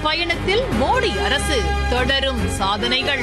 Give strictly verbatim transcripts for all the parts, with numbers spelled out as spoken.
பயணத்தில் மோடி அரசு தொடரும் சாதனைகள்.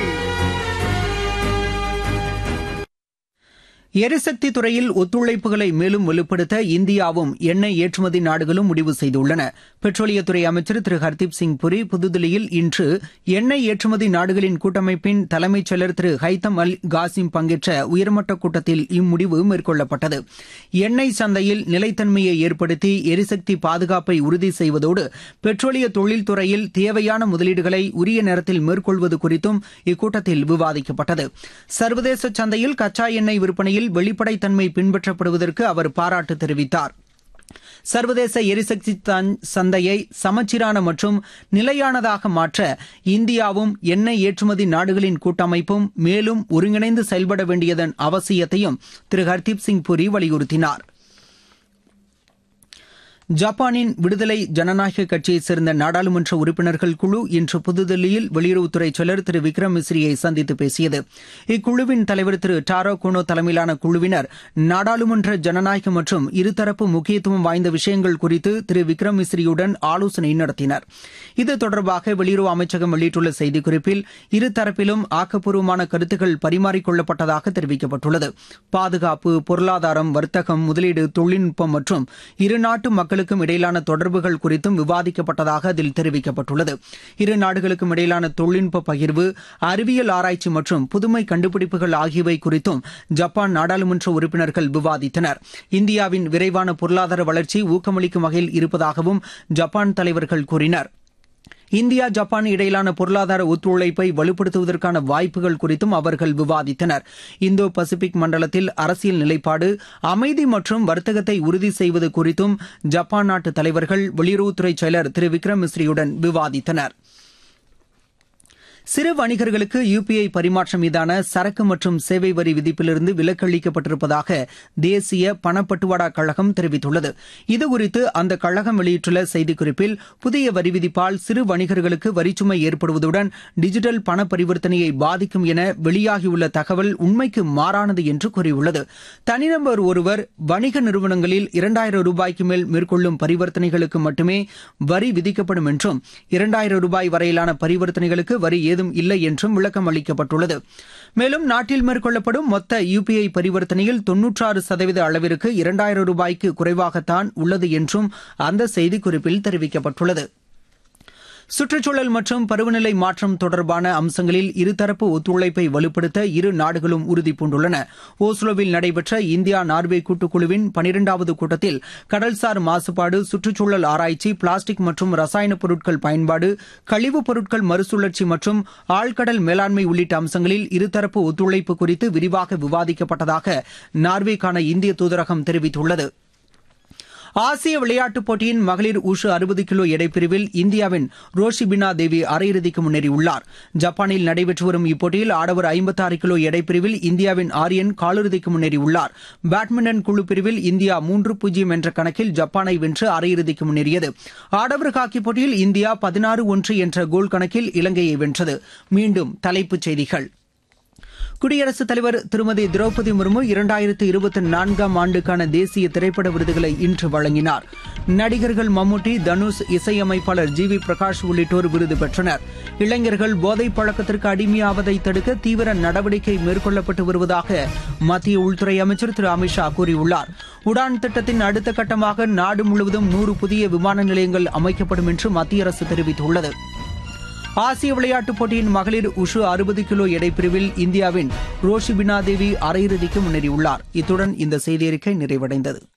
எரிசக்தி துறையில் ஒத்துழைப்புகளை மேலும் வலுப்படுத்த இந்தியாவும் எண்ணெய் ஏற்றுமதி நாடுகளும் முடிவு செய்துள்ளன. பெட்ரோலியத்துறை அமைச்சர் திரு ஹர்தீப் சிங் புரி புதுதில்லியில் இன்று எண்ணெய் ஏற்றுமதி நாடுகளின் கூட்டமைப்பின் தலைமைச் செயலர் திரு ஹைத்தம் அல் காசிம் பங்கேற்ற உயர்மட்ட கூட்டத்தில் இம்முடிவு மேற்கொள்ளப்பட்டது. எண்ணெய் சந்தையில் நிலைத்தன்மையை ஏற்படுத்தி எரிசக்தி பாதுகாப்பை உறுதி செய்வதோடு பெட்ரோலிய தொழில்துறையில் தேவையான முதலீடுகளை உரிய நேரத்தில் மேற்கொள்வது குறித்தும் இக்கூட்டத்தில் விவாதிக்கப்பட்டது. சர்வதேச சந்தையில் கச்சா எண்ணெய் விற்பனையில் வெளிப்படைத்தன்மை பின்பற்றப்படுவதற்கு அவர் பாராட்டு தெரிவித்தார். சர்வதேச எரிசக்தி சந்தையை சமச்சீரான மற்றும் நிலையானதாக மாற்ற இந்தியாவும் எண்ணெய் ஏற்றுமதி நாடுகளின் கூட்டமைப்பும் மேலும் ஒருங்கிணைந்து செயல்பட வேண்டியதன் அவசியத்தையும் திரு ஹர்தீப் சிங் புரி வலியுறுத்தினார். ஜப்பானின் விடுதலை ஜனநாயக கட்சியைச் சேர்ந்த நாடாளுமன்ற உறுப்பினர்கள் குழு இன்று புதுதில்லியில் வெளியுறவுத்துறை செயலர் திரு விக்ரம் மிஸ்ரியை சந்தித்து பேசியது. இக்குழுவின் தலைவர் திரு டாரோ கோனோ தலைமையிலான குழுவினர் நாடாளுமன்ற ஜனநாயகம் மற்றும் இருதரப்பு முக்கியத்துவம் வாய்ந்த விஷயங்கள் குறித்து திரு விக்ரம் மிஸ்ரியுடன் ஆலோசனை நடத்தினர். இது தொடர்பாக வெளியுறவு அமைச்சகம் வெளியிட்டுள்ள செய்திக்குறிப்பில் இருதரப்பிலும் ஆக்கப்பூர்வமான கருத்துக்கள் பரிமாறிக்கொள்ளப்பட்டதாக தெரிவிக்கப்பட்டுள்ளது. பாதுகாப்பு, பொருளாதாரம், வர்த்தகம், முதலீடு, தொழில்நுட்பம் மற்றும் இருநாட்டு மக்கள் இடையிலான தொடர்புகள் குறித்தும் விவாதிக்கப்பட்டதாக அதில் தெரிவிக்கப்பட்டுள்ளது. இரு நாடுகளுக்கும் இடையிலான தொழில்நுட்ப பகிர்வு, அறிவியல் ஆராய்ச்சி மற்றும் புதுமை கண்டுபிடிப்புகள் ஆகியவை குறித்தும் ஜப்பான் நாடாளுமன்ற உறுப்பினர்கள் விவாதித்தனர். இந்தியாவின் விரைவான பொருளாதார வளர்ச்சி ஊக்கமளிக்கும் வகையில் இருப்பதாகவும் ஜப்பான் தலைவர்கள் கூறினர். இந்தியா ஜப்பான் இடையிலான பொருளாதார ஒத்துழைப்பை வலுப்படுத்துவதற்கான வாய்ப்புகள் குறித்தும் அவர்கள் விவாதித்தனர். இந்தோ பசிபிக் மண்டலத்தில் அரசியல் நிலைப்பாடு, அமைதி மற்றும் வர்த்தகத்தை உறுதி செய்வது குறித்தும் ஜப்பான் நாட்டு தலைவர்கள் வெளியுறவுத்துறை செயலர் திரு விக்ரம் மிஸ்ரியுடன் விவாதித்தனர். சிறு வணிகர்களுக்கு யுபிஐ பரிமாற்றம் மீதான சரக்கு மற்றும் சேவை வரி விதிப்பிலிருந்து விலக்கு அளிக்கப்பட்டிருப்பதாக தேசிய பணப்பட்டுவாடா கழகம் தெரிவித்துள்ளது. இதுகுறித்து அந்த கழகம் வெளியிட்டுள்ள செய்திக்குறிப்பில், புதிய வரி விதிப்பால் சிறு வணிகர்களுக்கு வரிச்சுமை ஏற்படுவதுடன் டிஜிட்டல் பண பரிவர்த்தனையை பாதிக்கும் என வெளியாகியுள்ள தகவல் உண்மைக்கு மாறானது என்று கூறியுள்ளது. தனிநபர் ஒருவர் வணிக நிறுவனங்களில் இரண்டாயிரம் ரூபாய்க்கு மேல் மேற்கொள்ளும் பரிவர்த்தனைகளுக்கு மட்டுமே வரி விதிக்கப்படும் என்றும் இரண்டாயிரம் ரூபாய் வரையிலான பரிவர்த்தனைகளுக்கு வரி ஏதும் இல்லை என்றும் விளக்கம் அளிக்கப்பட்டுள்ளது. மேலும் நாட்டில் மேற்கொள்ளப்படும் மொத்த யுபிஐ பரிவர்த்தனையில் தொன்னூற்றாறு சதவீத அளவிற்கு இரண்டாயிரம் ரூபாய்க்கு குறைவாகத்தான் உள்ளது என்றும் அந்த செய்திக்குறிப்பில் தெரிவிக்கப்பட்டுள்ளது. சுற்றுச்சூழல் மற்றும் பருவநிலை மாற்றம் தொடர்பான அம்சங்களில் இருதரப்பு ஒத்துழைப்பை வலுப்படுத்த இரு நாடுகளும் உறுதிபூண்டுள்ளன. ஓஸ்லோவில் நடைபெற்ற இந்தியா நார்வே கூட்டுக்குழுவின் பனிரெண்டாவது கூட்டத்தில் கடல்சார் மாசுபாடு, சுற்றுச்சூழல் ஆராய்ச்சி, பிளாஸ்டிக் மற்றும் ரசாயன பொருட்கள் பயன்பாடு, கழிவுப் பொருட்கள் மறுசுழற்சி மற்றும் ஆழ்கடல் மேலாண்மை உள்ளிட்ட அம்சங்களில் இருதரப்பு ஒத்துழைப்பு குறித்து விரிவாக விவாதிக்கப்பட்டதாக நார்வேக்கான இந்திய தூதரகம் தெரிவித்துள்ளது. ஆசிய விளையாட்டுப் போட்டியின் மகளிர் உஷு அறுபது கிலோ எடைப்பிரிவில் இந்தியாவின் ரோஷிபினா தேவி அரையிறுதிக்கு முன்னேறியுள்ளார். ஜப்பானில் நடைபெற்று வரும் இப்போட்டியில் ஆடவர் ஐம்பத்தாறு கிலோ எடைப்பிரிவில் இந்தியாவின் ஆரியன் காலிறுதிக்கு முன்னேறியுள்ளார். பேட்மிண்டன் குழு பிரிவில் இந்தியா மூன்று பூஜ்ஜியம் என்ற கணக்கில் ஜப்பானை வென்று அரையிறுதிக்கு முன்னேறியது. ஆடவர் ஹாக்கி போட்டியில் இந்தியா பதினாறு ஒன்று என்ற கோல் கணக்கில் இலங்கையை வென்றது. மீண்டும் தலைப்புச் செய்திகள். குடியரசுத் தலைவர் திருமதி திரௌபதி முர்மு இரண்டாயிரத்து இருபத்தி நான்காம் ஆண்டுக்கான தேசிய திரைப்பட விருதுகளை இன்று வழங்கினார். நடிகர்கள் மம்முட்டி, தனுஷ், இசையமைப்பாளர் ஜி வி பிரகாஷ் உள்ளிட்டோர் விருது பெற்றனர். இளைஞர்கள் போதைப் பழக்கத்திற்கு அடிமையாவதை தடுக்க தீவிர நடவடிக்கை மேற்கொள்ளப்பட்டு வருவதாக மத்திய உள்துறை அமைச்சர் திரு அமித்ஷா கூறியுள்ளார். உடான் திட்டத்தின் அடுத்த கட்டமாக நாடு முழுவதும் நூறு புதிய விமான நிலையங்கள் அமைக்கப்படும் என்று மத்திய அரசு தெரிவித்துள்ளது. ஆசிய விளையாட்டுப் போட்டியின் மகளிர் உஷு அறுபது கிலோ எடைப்பிரிவில் இந்தியாவின் ரோஷிபினா தேவி அரையிறுதிக்கு முன்னேறியுள்ளார். இத்துடன் இந்த செய்தியறிக்கை நிறைவடைந்தது.